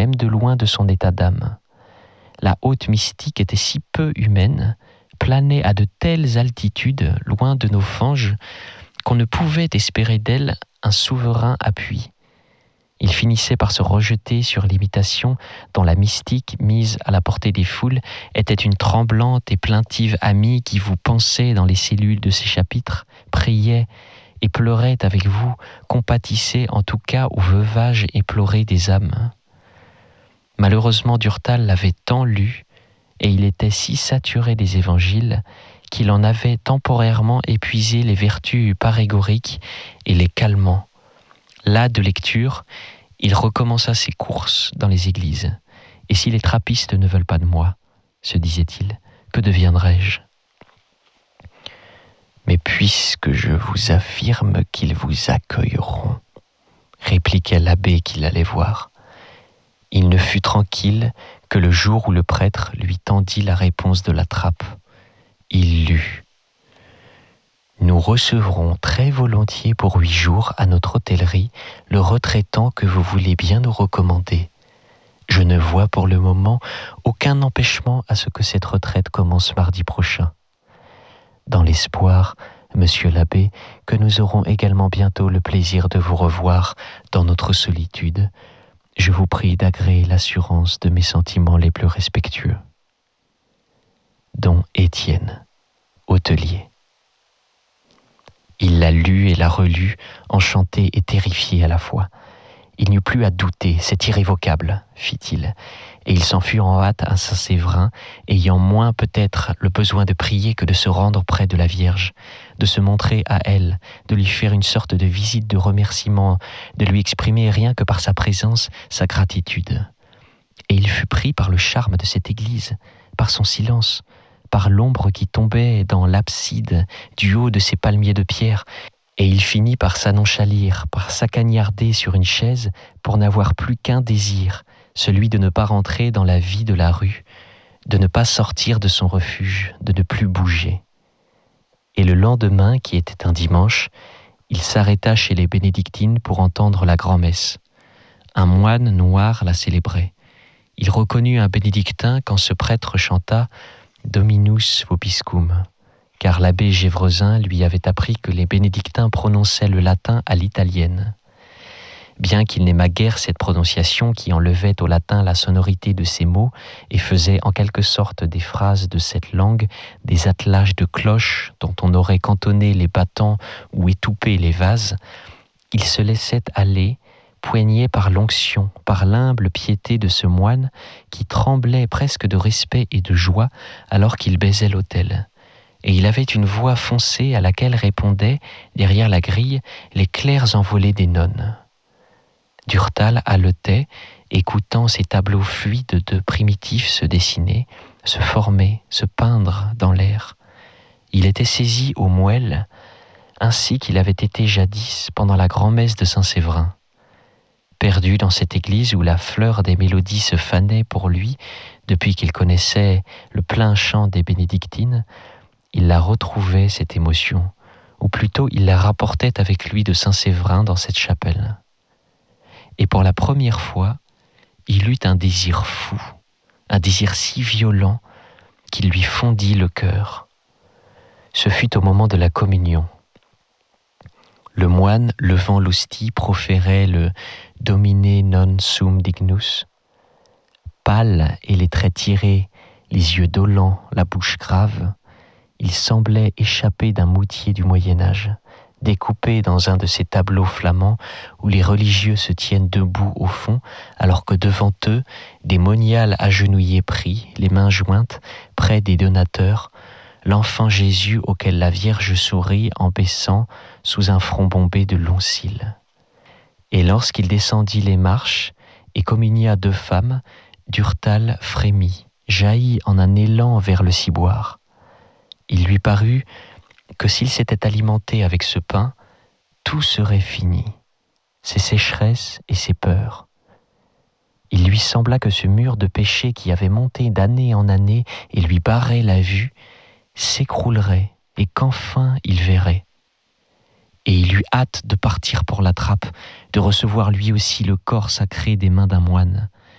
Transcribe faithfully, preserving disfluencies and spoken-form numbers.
même de loin de son état d'âme. La haute mystique était si peu humaine, planait à de telles altitudes, loin de nos fanges, qu'on ne pouvait espérer d'elle un souverain appui. Il finissait par se rejeter sur l'imitation dont la mystique, mise à la portée des foules, était une tremblante et plaintive amie qui vous pensait dans les cellules de ses chapitres, priait et pleurait avec vous, compatissait en tout cas au veuvage éploré des âmes. Malheureusement, Durtal l'avait tant lu, et il était si saturé des évangiles qu'il en avait temporairement épuisé les vertus parégoriques et les calmants. Là de lecture, il recommença ses courses dans les églises. Et si les trappistes ne veulent pas de moi, se disait-il, que deviendrai-je ? Mais puisque je vous affirme qu'ils vous accueilleront, répliquait l'abbé qu'il allait voir. Il ne fut tranquille que le jour où le prêtre lui tendit la réponse de la trappe. Il lut. Nous recevrons très volontiers pour huit jours à notre hôtellerie le retraitant que vous voulez bien nous recommander. Je ne vois pour le moment aucun empêchement à ce que cette retraite commence mardi prochain. Dans l'espoir, monsieur l'abbé, que nous aurons également bientôt le plaisir de vous revoir dans notre solitude, je vous prie d'agréer l'assurance de mes sentiments les plus respectueux. Don Étienne, hôtelier. Il la lut et la relut, enchanté et terrifié à la fois. Il n'eut plus à douter, c'est irrévocable, fit-il, et il s'enfuit en hâte à Saint-Séverin, ayant moins peut-être le besoin de prier que de se rendre près de la Vierge, de se montrer à elle, de lui faire une sorte de visite de remerciement, de lui exprimer rien que par sa présence sa gratitude. Et il fut pris par le charme de cette église, par son silence, par l'ombre qui tombait dans l'abside du haut de ses palmiers de pierre, et il finit par s'annonchalir, par s'acagnarder sur une chaise pour n'avoir plus qu'un désir, celui de ne pas rentrer dans la vie de la rue, de ne pas sortir de son refuge, de ne plus bouger. Et le lendemain, qui était un dimanche, il s'arrêta chez les bénédictines pour entendre la grand-messe. Un moine noir la célébrait. Il reconnut un bénédictin quand ce prêtre chanta « Dominus vobiscum », car l'abbé Gévresin lui avait appris que les bénédictins prononçaient le latin à l'italienne. Bien qu'il n'aimât guère cette prononciation qui enlevait au latin la sonorité de ses mots et faisait en quelque sorte des phrases de cette langue des attelages de cloches dont on aurait cantonné les battants ou étoupé les vases, il se laissait aller, poigné par l'onction, par l'humble piété de ce moine qui tremblait presque de respect et de joie alors qu'il baisait l'autel. Et il avait une voix foncée à laquelle répondaient, derrière la grille, les clairs envolées des nonnes. Durtal haletait, écoutant ces tableaux fluides de primitifs se dessiner, se former, se peindre dans l'air. Il était saisi au moelle, ainsi qu'il avait été jadis pendant la grand-messe de Saint-Séverin. Perdu dans cette église où la fleur des mélodies se fanait pour lui depuis qu'il connaissait le plein chant des bénédictines, il la retrouvait, cette émotion, ou plutôt il la rapportait avec lui de Saint-Séverin dans cette chapelle. Et pour la première fois, il eut un désir fou, un désir si violent qu'il lui fondit le cœur. Ce fut au moment de la communion. Le moine, levant l'hostie, proférait le « Domine non sum dignus ». Pâle et les traits tirés, les yeux dolents, la bouche grave, il semblait échapper d'un moutier du Moyen-Âge, découpé dans un de ces tableaux flamands où les religieux se tiennent debout au fond, alors que devant eux, des moniales agenouillés pris, les mains jointes, près des donateurs, l'enfant Jésus auquel la Vierge sourit en baissant sous un front bombé de longs cils. Et lorsqu'il descendit les marches et communia deux femmes, Durtal frémit, jaillit en un élan vers le ciboire. Il lui parut que s'il s'était alimenté avec ce pain, tout serait fini, ses sécheresses et ses peurs. Il lui sembla que ce mur de péché qui avait monté d'année en année et lui barrait la vue, s'écroulerait et qu'enfin il verrait. Et il eut hâte de partir pour la trappe, de recevoir lui aussi le corps sacré des mains d'un moine,